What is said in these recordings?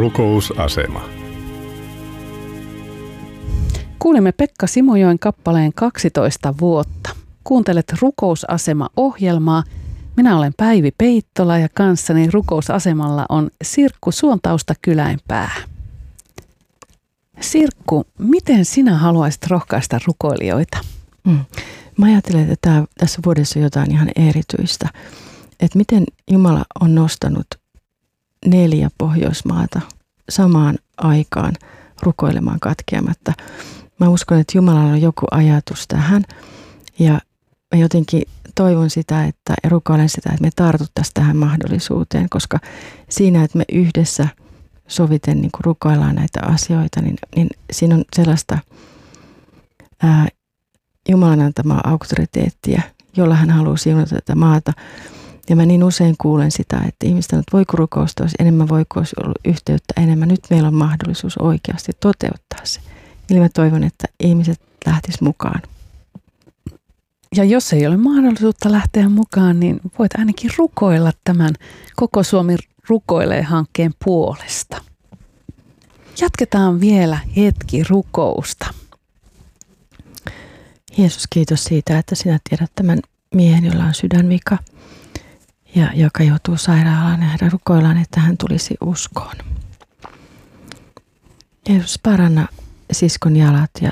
Rukousasema. Kuulimme Pekka Simojoen kappaleen 12 vuotta. Kuuntelet Rukousasema-ohjelmaa. Minä olen Päivi Peittola ja kanssani Rukousasemalla on Sirkku Suontausta Kylänpää. Sirkku, miten sinä haluaisit rohkaista rukoilijoita? Mä ajattelen, että tässä vuodessa on jotain ihan erityistä. Että miten Jumala on nostanut 4 Pohjoismaata samaan aikaan rukoilemaan katkeamatta. Mä uskon, että Jumalalla on joku ajatus tähän ja mä jotenkin toivon sitä, että ja rukoilen sitä, että me tartuttaisiin tähän mahdollisuuteen, koska siinä, että me yhdessä soviten niin kuin rukoillaan näitä asioita, niin siinä on sellaista Jumalan antamaa auktoriteettia, jolla hän haluaa siunata tätä maata. Ja mä niin usein kuulen sitä, että ihmiset sanoo, että voiko rukousta olisi enemmän, voiko olisi ollut yhteyttä enemmän. Nyt meillä on mahdollisuus oikeasti toteuttaa se. Eli mä toivon, että ihmiset lähtisivät mukaan. Ja jos ei ole mahdollisuutta lähteä mukaan, niin voit ainakin rukoilla tämän Koko Suomi rukoilee -hankkeen puolesta. Jatketaan vielä hetki rukousta. Jeesus, kiitos siitä, että sinä tiedät tämän miehen, jolla on sydänvika ja joka joutuu sairaalaan ja rukoillaan, että hän tulisi uskoon. Jeesus, paranna siskon jalat ja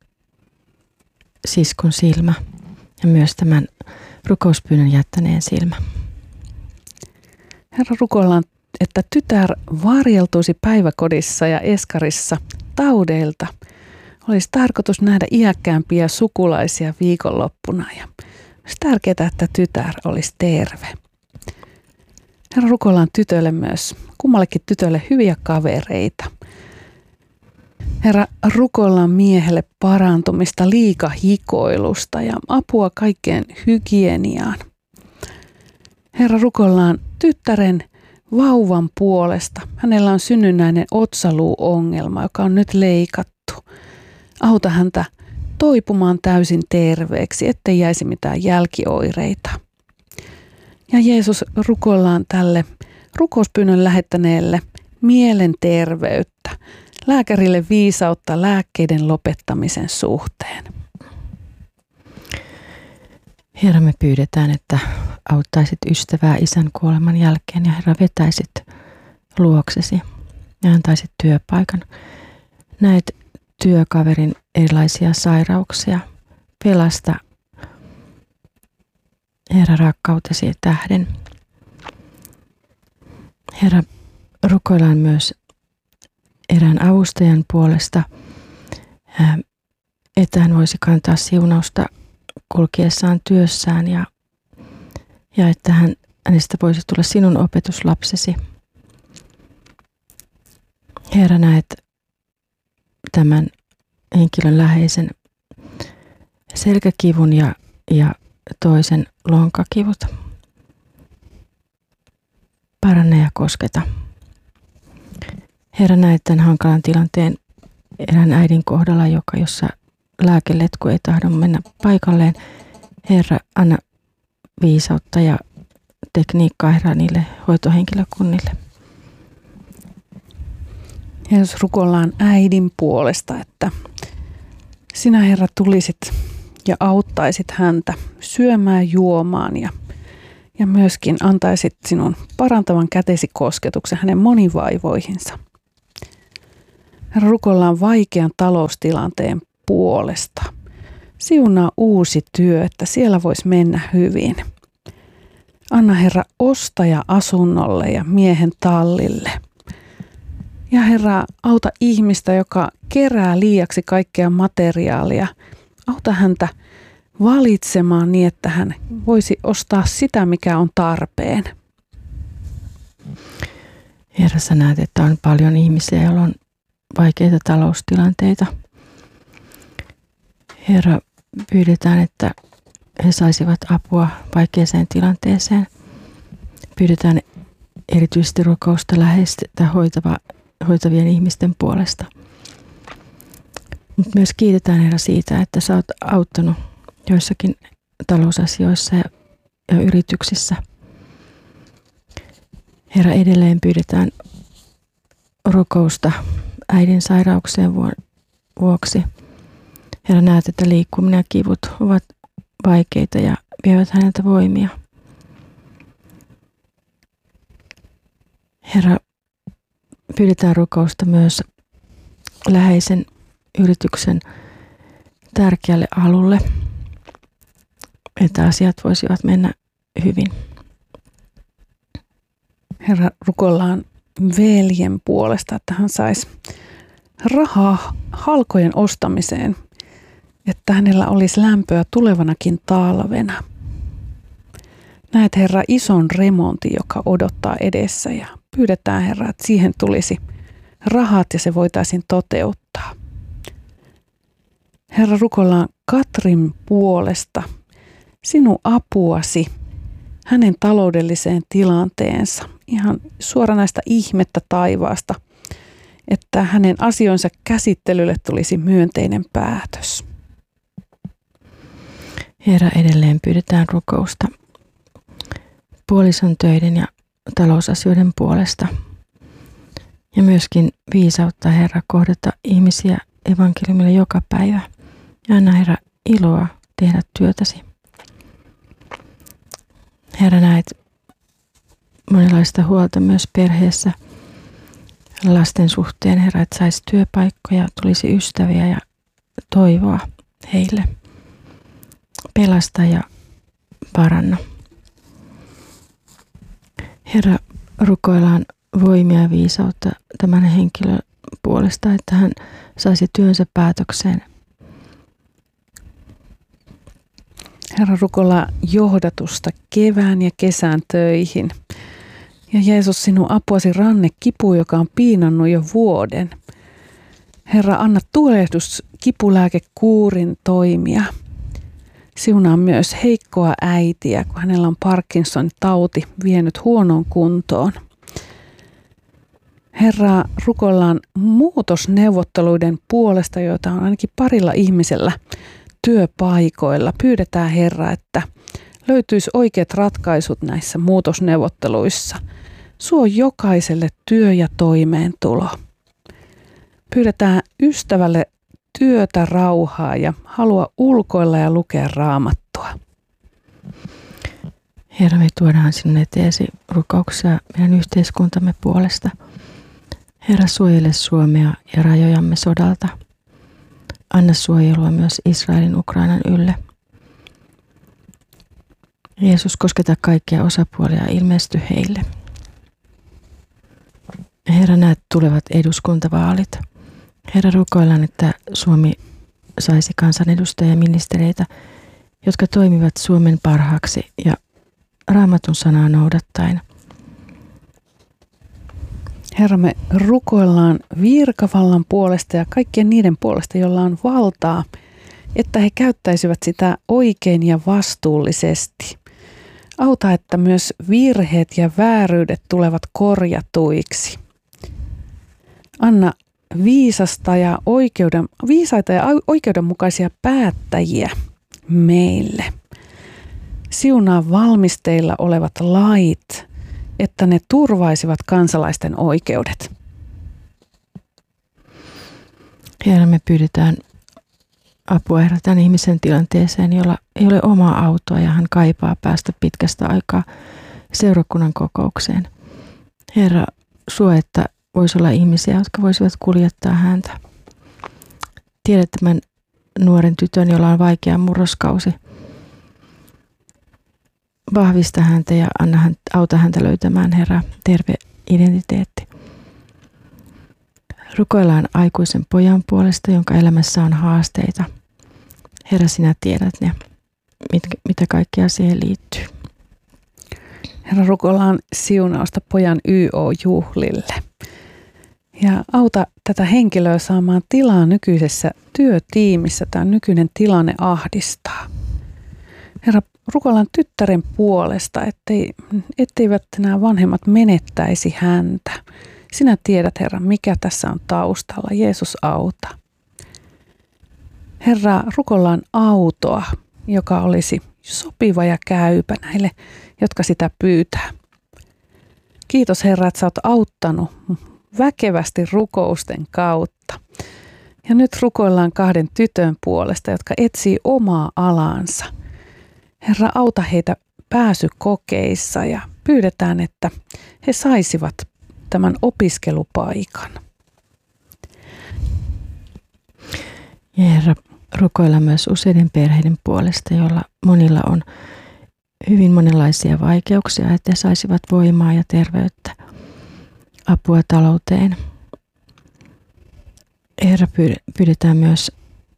siskon silmä ja myös tämän rukouspyynnön jättäneen silmä. Herra, rukoillaan, että tytär varjeltuisi päiväkodissa ja eskarissa taudeilta. Olisi tarkoitus nähdä iäkkäämpiä sukulaisia viikonloppuna ja olisi tärkeää, että tytär olisi terve. Herra, rukoillaan tytölle myös, kummallekin tytölle hyviä kavereita. Herra, rukoillaan miehelle parantumista liikahikoilusta ja apua kaikkeen hygieniaan. Herra, rukoillaan tyttären vauvan puolesta. Hänellä on synnynnäinen otsaluuongelma, joka on nyt leikattu. Auta häntä toipumaan täysin terveeksi, ettei jäisi mitään jälkioireita. Ja Jeesus, rukoillaan tälle rukouspyynnön lähettäneelle mielenterveyttä, lääkärille viisautta lääkkeiden lopettamisen suhteen. Herra, me pyydetään, että auttaisit ystävää isän kuoleman jälkeen ja Herra, vetäisit luoksesi ja antaisit työpaikan. Näet työkaverin erilaisia sairauksia. Pelasta Herra rakkautesi tähden. Herra, rukoillaan myös erään avustajan puolesta, että hän voisi kantaa siunausta kulkiessaan työssään ja että hänestä voisi tulla sinun opetuslapsesi. Herra, näet tämän henkilön läheisen selkäkivun ja toisen lonkakivut. Paranna ja kosketa. Herra, näet tämän hankalan tilanteen erään äidin kohdalla, jossa lääkeletku ei tahdo mennä paikalleen. Herra, anna viisautta ja tekniikkaa, Herra, niille hoitohenkilökunnille. Jeesus, rukoillaan äidin puolesta, että sinä, Herra, tulisit ja auttaisit häntä syömään, juomaan ja myöskin antaisit sinun parantavan kätesi kosketuksen hänen monivaivoihinsa. Herra, rukoillaan vaikean taloustilanteen puolesta. Siunaa uusi työ, että siellä voisi mennä hyvin. Anna, Herra, ostaja asunnolle ja miehen tallille. Ja Herra, auta ihmistä, joka kerää liiaksi kaikkea materiaalia. Auta häntä valitsemaan niin, että hän voisi ostaa sitä, mikä on tarpeen. Herra, sä näet, että on paljon ihmisiä, joilla on vaikeita taloustilanteita. Herra, pyydetään, että he saisivat apua vaikeaseen tilanteeseen. Pyydetään erityisesti rukousta läheistä hoitavien ihmisten puolesta. Mutta myös kiitetään, Herra, siitä, että sä oot auttanut joissakin talousasioissa ja yrityksissä. Herra, edelleen pyydetään rukousta äidin sairauksien vuoksi. Herra, näet, että liikkuminen ja kivut ovat vaikeita ja vievät häneltä voimia. Herra, pyydetään rukousta myös läheisen yrityksen tärkeälle alulle, että asiat voisivat mennä hyvin. Herra, rukoillaan veljen puolesta, että hän saisi rahaa halkojen ostamiseen, että hänellä olisi lämpöä tulevanakin talvena. Näet, Herra, ison remontin, joka odottaa edessä, ja pyydetään, Herra, että siihen tulisi rahat ja se voitaisiin toteuttaa. Herra, rukoillaan Katrin puolesta sinun apuasi hänen taloudelliseen tilanteensa, ihan suoranaista ihmettä taivaasta, että hänen asioinsa käsittelylle tulisi myönteinen päätös. Herra, edelleen pyydetään rukousta puolison töiden ja talousasioiden puolesta. Ja myöskin viisautta, Herra, kohdata ihmisiä evankeliumille joka päivä. Ja anna, Herra, iloa tehdä työtäsi. Herra, näet monenlaista huolta myös perheessä lasten suhteen, Herra, että saisi työpaikkoja, tulisi ystäviä ja toivoa heille. Pelasta ja paranna. Herra, rukoillaan voimia ja viisautta tämän henkilön puolesta, että hän saisi työnsä päätökseen. Herra, rukoillaan johdatusta kevään ja kesän töihin. Ja Jeesus, sinun apuasi rannekipu, joka on piinannut jo vuoden. Herra, anna tulehdus kipulääkekuurin toimia. Siunaa myös heikkoa äitiä, kun hänellä on Parkinsonin tauti vienyt huonoon kuntoon. Herra, rukoillaan muutosneuvotteluiden puolesta, joita on ainakin parilla ihmisellä työpaikoilla. Pyydetään, Herra, että löytyisi oikeat ratkaisut näissä muutosneuvotteluissa. Suo jokaiselle työ ja toimeentulo. Pyydetään ystävälle työtä, rauhaa ja halua ulkoilla ja lukea Raamattua. Herra, me tuodaan sinun eteesi rukouksia meidän yhteiskuntamme puolesta. Herra, suojele Suomea ja rajojamme sodalta. Anna suojelua myös Israelin Ukrainan ylle. Jeesus, kosketa kaikkia osapuolia ja ilmesty heille. Herra, näet tulevat eduskuntavaalit. Herra, rukoillaan, että Suomi saisi kansanedustajia ja ministereitä, jotka toimivat Suomen parhaaksi ja Raamatun sanaa noudattaen. Herra, me rukoillaan virkavallan puolesta ja kaikkien niiden puolesta, joilla on valtaa, että he käyttäisivät sitä oikein ja vastuullisesti. Auta, että myös virheet ja vääryydet tulevat korjatuiksi. Anna viisaita ja oikeudenmukaisia päättäjiä meille. Siunaa valmisteilla olevat lait, että ne turvaisivat kansalaisten oikeudet. Herra, me pyydetään apua tämän ihmisen tilanteeseen, jolla ei ole omaa autoa ja hän kaipaa päästä pitkästä aikaa seurakunnan kokoukseen. Herra, suo, että voisi olla ihmisiä, jotka voisivat kuljettaa häntä. Tiedät tämän nuoren tytön, jolla on vaikea murroskausi. Vahvista häntä ja auta häntä löytämään, Herra, terve identiteetti. Rukoillaan aikuisen pojan puolesta, jonka elämässä on haasteita. Herra, sinä tiedät ne, mitä kaikkea siihen liittyy. Herra, rukoillaan siunausta pojan YO-juhlille. Ja auta tätä henkilöä saamaan tilaa nykyisessä työtiimissä. Tämä nykyinen tilanne ahdistaa. Herra, rukoillaan tyttären puolesta, etteivät nämä vanhemmat menettäisi häntä. Sinä tiedät, Herra, mikä tässä on taustalla. Jeesus, auta. Herra, rukoillaan autoa, joka olisi sopiva ja käypä näille, jotka sitä pyytää. Kiitos, Herra, että sä oot auttanut väkevästi rukousten kautta. Ja nyt rukoillaan 2 tytön puolesta, jotka etsii omaa alaansa. Herra, auta heitä pääsykokeissa ja pyydetään, että he saisivat tämän opiskelupaikan. Ja Herra, rukoillaan myös useiden perheiden puolesta, joilla monilla on hyvin monenlaisia vaikeuksia, että he saisivat voimaa ja terveyttä, apua talouteen. Herra, pyydetään myös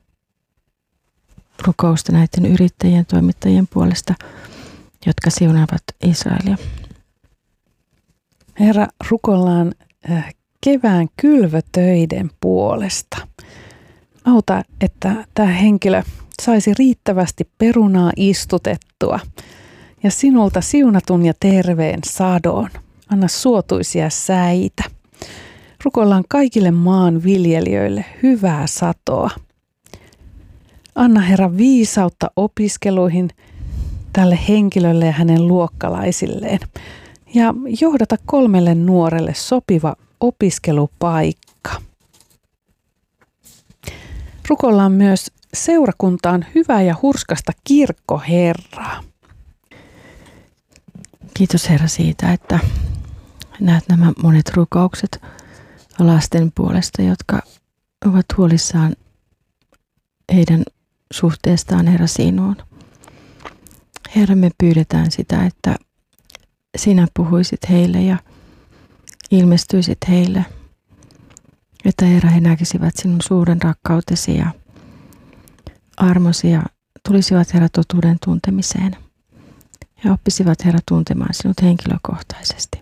rukousta näiden yrittäjien, toimittajien puolesta, jotka siunaavat Israelia. Herra, rukoillaan kevään kylvötöiden puolesta. Auta, että tämä henkilö saisi riittävästi perunaa istutettua ja sinulta siunatun ja terveen sadon. Anna suotuisia säitä. Rukoillaan kaikille maan viljelijöille hyvää satoa. Anna Herra viisautta opiskeluihin tälle henkilölle ja hänen luokkalaisilleen. Ja johdata 3 nuorelle sopiva opiskelupaikka. Rukoillaan myös seurakuntaan hyvää ja hurskasta kirkkoherraa. Kiitos Herra siitä, että näet nämä monet rukoukset lasten puolesta, jotka ovat huolissaan heidän suhteestaan Herra sinuun. Herra, me pyydetään sitä, että sinä puhuisit heille ja ilmestyisit heille, että Herra, he näkisivät sinun suuren rakkautesi ja armosi ja tulisivat Herra totuuden tuntemiseen ja oppisivat Herra tuntemaan sinut henkilökohtaisesti.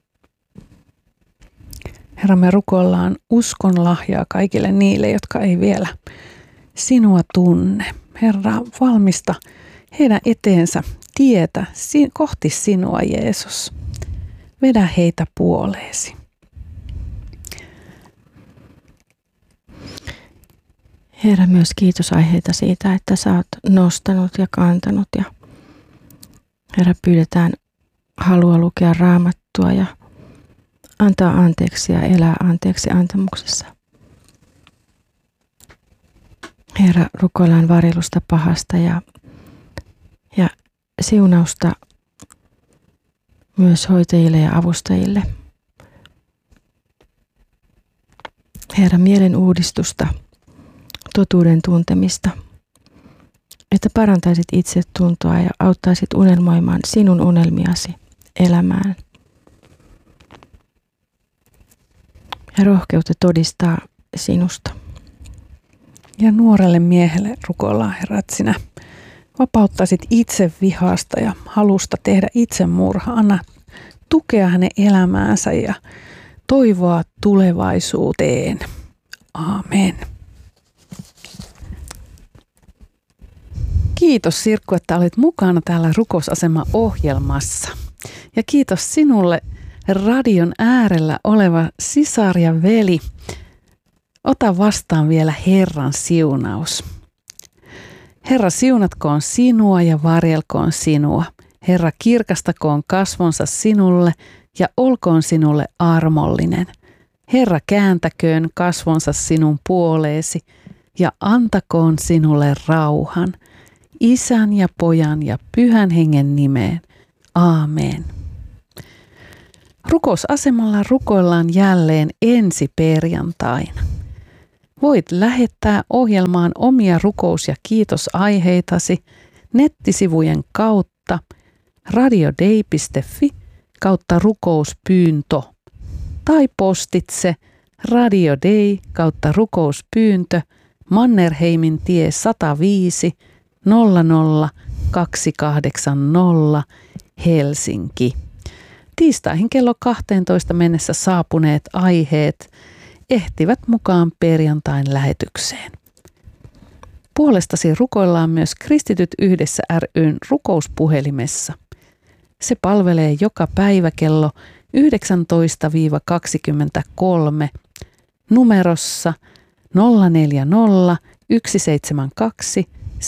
Herra, me rukoillaan uskon lahjaa kaikille niille, jotka ei vielä sinua tunne. Herra, valmista heidän eteensä tietä kohti sinua, Jeesus. Vedä heitä puoleesi. Herra, myös kiitosaiheita siitä, että sä oot nostanut ja kantanut. Ja Herra, pyydetään halua lukea Raamattua ja antaa anteeksi ja elää anteeksi antamuksessa. Herra, rukoillaan varjelusta pahasta ja siunausta myös hoitajille ja avustajille. Herra, mielen uudistusta, totuuden tuntemista, että parantaisit itsetuntoa ja auttaisit unelmoimaan sinun unelmiasi elämään. Ja rohkeutta todistaa sinusta. Ja nuorelle miehelle rukoillaan, Herra, että sinä vapauttaisit itse vihasta ja halusta tehdä itsemurha. Anna tukea hänen elämäänsä ja toivoa tulevaisuuteen. Aamen. Kiitos Sirkku, että olit mukana täällä Rukousasema-ohjelmassa. Ja kiitos sinulle radion äärellä oleva sisar ja veli. Ota vastaan vielä Herran siunaus. Herra, siunatkoon sinua ja varjelkoon sinua. Herra, kirkastakoon kasvonsa sinulle ja olkoon sinulle armollinen. Herra, kääntäköön kasvonsa sinun puoleesi ja antakoon sinulle rauhan. Isän ja Pojan ja Pyhän Hengen nimeen. Aamen. Rukousasemalla rukoillaan jälleen ensi perjantaina. Voit lähettää ohjelmaan omia rukous- ja kiitosaiheitasi nettisivujen kautta radiodei.fi/rukouspyyntö tai postitse radiodei/rukouspyyntö Mannerheimin tie 105 00280 Helsinki. Tiistaihin kello 12 mennessä saapuneet aiheet ehtivät mukaan perjantain lähetykseen. Puolestasi rukoillaan myös Kristityt yhdessä ryn rukouspuhelimessa. Se palvelee joka päivä kello 19-23 numerossa 040 172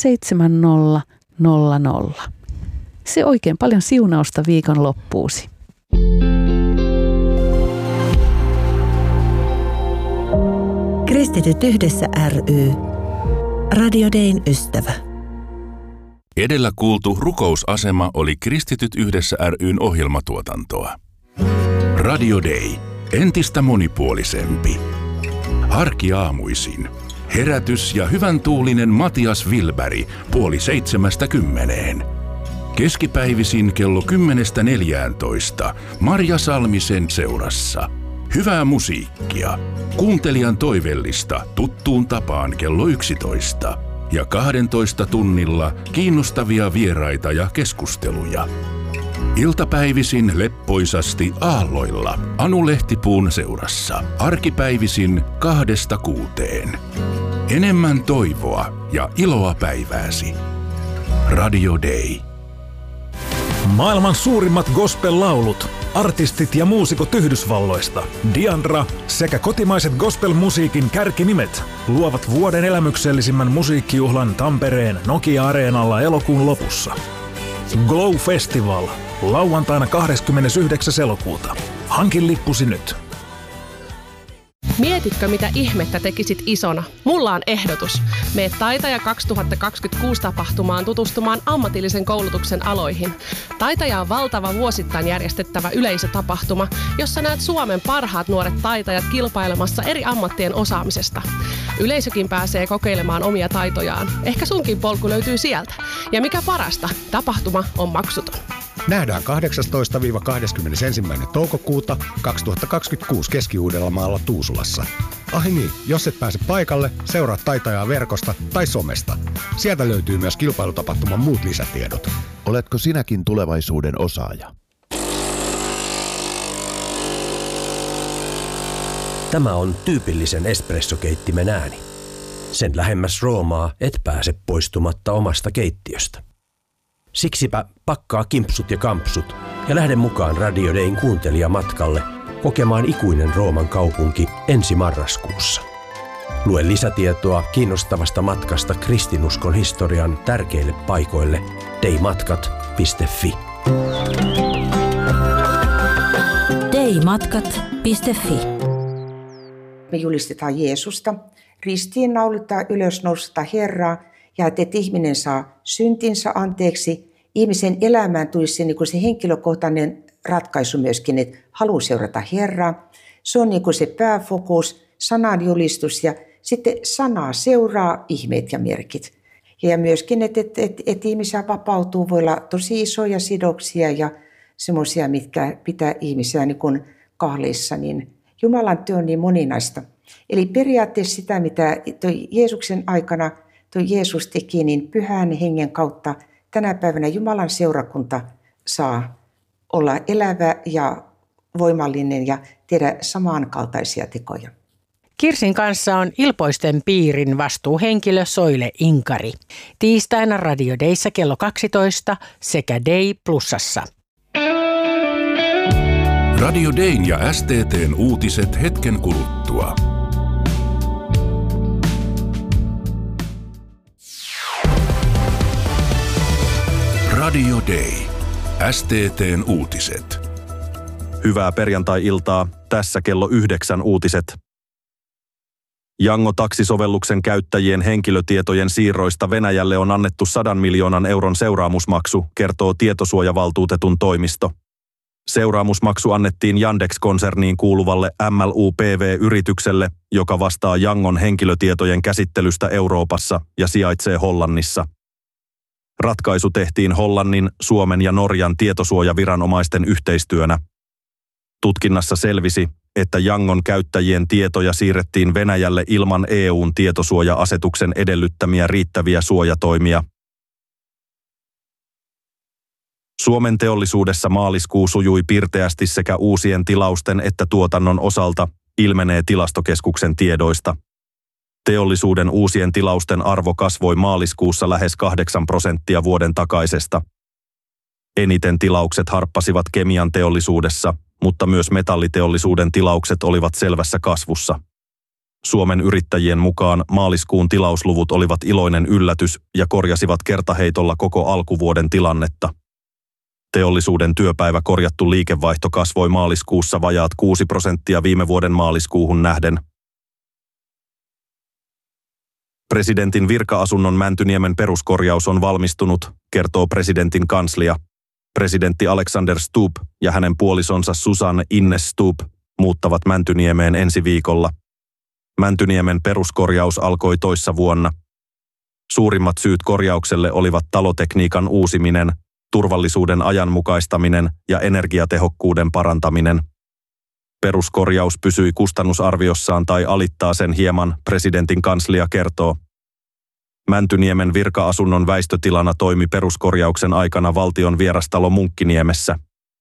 7000. Se oikein paljon siunausta viikonloppuusi. Kristityt yhdessä ry. Radio Dayn ystävä. Edellä kuultu rukousasema oli Kristityt yhdessä ry:n ohjelmatuotantoa. Radio Day. Entistä monipuolisempi. Arkiaamuisin. Herätys ja hyvän tuulinen Matias Wilberg 6:30. Keskipäivisin kello 10:14 Marja Salmisen seurassa. Hyvää musiikkia. Kuuntelijan toivellista tuttuun tapaan kello 11. Ja 12 tunnilla kiinnostavia vieraita ja keskusteluja. Iltapäivisin leppoisasti aalloilla Anu Lehtipuun seurassa. Arkipäivisin 2-6. Enemmän toivoa ja iloa päivääsi. Radio Day. Maailman suurimmat gospel-laulut, artistit ja muusikot Yhdysvalloista, Diandra sekä kotimaiset gospel-musiikin kärkinimet luovat vuoden elämyksellisimmän musiikkijuhlan Tampereen Nokia-areenalla elokuun lopussa. Glow Festival, lauantaina 29. elokuuta. Hankin lippusi nyt. Mietitkö, mitä ihmettä tekisit isona? Mulla on ehdotus. Mene Taitaja 2026 tapahtumaan tutustumaan ammatillisen koulutuksen aloihin. Taitaja on valtava vuosittain järjestettävä yleisötapahtuma, jossa näet Suomen parhaat nuoret taitajat kilpailemassa eri ammattien osaamisesta. Yleisökin pääsee kokeilemaan omia taitojaan. Ehkä sunkin polku löytyy sieltä. Ja mikä parasta, tapahtuma on maksuton. Nähdään 18-21. toukokuuta 2026 Keski-Uudellamaalla Tuusulassa. Ai niin, jos et pääse paikalle, seuraa Taitajaa verkosta tai somesta. Sieltä löytyy myös kilpailutapahtuman muut lisätiedot. Oletko sinäkin tulevaisuuden osaaja? Tämä on tyypillisen espressokeittimen ääni. Sen lähemmäs Roomaa et pääse poistumatta omasta keittiöstä. Siksipä pakkaa kimpsut ja kampsut ja lähde mukaan Radio Dayn kuuntelijamatkalle kokemaan ikuinen Rooman kaupunki ensi marraskuussa. Lue lisätietoa kiinnostavasta matkasta kristinuskon historian tärkeille paikoille daymatkat.fi. daymatkat.fi. Me julistetaan Jeesusta, ristiinnaulittaa ylösnousta Herraa ja että ihminen saa syntinsä anteeksi. Ihmisen elämään tulisi niin kuin se henkilökohtainen ratkaisu myöskin, että haluaa seurata Herraa. Se on niin kuin se pääfokus, sanan julistus ja sitten sanaa seuraa ihmeet ja merkit. Ja myöskin, että ihmisiä vapautuu, voi olla tosi isoja sidoksia ja semmoisia, mitkä pitää ihmisiä niin kuin kahleissa, niin Jumalan työ on niin moninaista. Eli periaatteessa sitä, mitä Jeesuksen aikana Jeesus teki, niin Pyhän Hengen kautta tänä päivänä Jumalan seurakunta saa olla elävä ja voimallinen ja tehdä samankaltaisia tekoja. Kirsin kanssa on Ilpoisten piirin vastuuhenkilö Soile Inkari. Tiistaina Radio Dayssä kello 12 sekä Day Plusassa. Radio Dayn ja STT:n uutiset hetken kuluttua. Radio Day. STT:n uutiset. Hyvää perjantai-iltaa. Tässä kello 9 uutiset. Yango-taksisovelluksen käyttäjien henkilötietojen siirroista Venäjälle on annettu 100 miljoonan euron seuraamusmaksu, kertoo tietosuojavaltuutetun toimisto. Seuraamusmaksu annettiin Yandex-konserniin kuuluvalle MLUPV-yritykselle, joka vastaa Yangon henkilötietojen käsittelystä Euroopassa ja sijaitsee Hollannissa. Ratkaisu tehtiin Hollannin, Suomen ja Norjan tietosuojaviranomaisten yhteistyönä. Tutkinnassa selvisi, että Yangon käyttäjien tietoja siirrettiin Venäjälle ilman EU:n tietosuoja-asetuksen edellyttämiä riittäviä suojatoimia. Suomen teollisuudessa maaliskuu sujui pirteästi sekä uusien tilausten että tuotannon osalta, ilmenee Tilastokeskuksen tiedoista. Teollisuuden uusien tilausten arvo kasvoi maaliskuussa lähes 8% vuoden takaisesta. Eniten tilaukset harppasivat kemian teollisuudessa, mutta myös metalliteollisuuden tilaukset olivat selvässä kasvussa. Suomen yrittäjien mukaan maaliskuun tilausluvut olivat iloinen yllätys ja korjasivat kertaheitolla koko alkuvuoden tilannetta. Teollisuuden työpäivä korjattu liikevaihto kasvoi maaliskuussa vajaat 6% viime vuoden maaliskuuhun nähden. Presidentin virka-asunnon Mäntyniemen peruskorjaus on valmistunut, kertoo presidentin kanslia. Presidentti Alexander Stubb ja hänen puolisonsa Susanne Ines Stubb muuttavat Mäntyniemeen ensi viikolla. Mäntyniemen peruskorjaus alkoi toissa vuonna. Suurimmat syyt korjaukselle olivat talotekniikan uusiminen, turvallisuuden ajanmukaistaminen ja energiatehokkuuden parantaminen. Peruskorjaus pysyi kustannusarviossaan tai alittaa sen hieman, presidentin kanslia kertoo. Mäntyniemen virka-asunnon väistötilana toimi peruskorjauksen aikana valtion vierastalo Munkkiniemessä.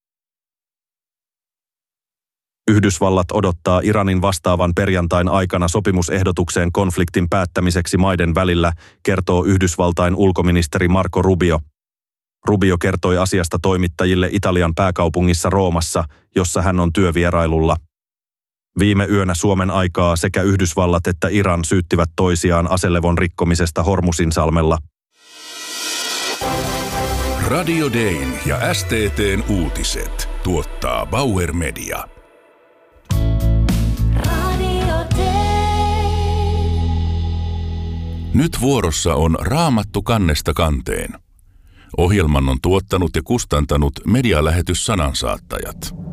Yhdysvallat odottaa Iranin vastaavan perjantain aikana sopimusehdotukseen konfliktin päättämiseksi maiden välillä, kertoo Yhdysvaltain ulkoministeri Marco Rubio. Rubio kertoi asiasta toimittajille Italian pääkaupungissa Roomassa, jossa hän on työvierailulla. Viime yönä Suomen aikaa sekä Yhdysvallat että Iran syyttivät toisiaan aselevon rikkomisesta Hormuzinsalmella. Radio Dayn ja STT:n uutiset tuottaa Bauer Media. Nyt vuorossa on Raamattu kannesta kanteen. Ohjelman on tuottanut ja kustantanut medialähetys Sanansaattajat.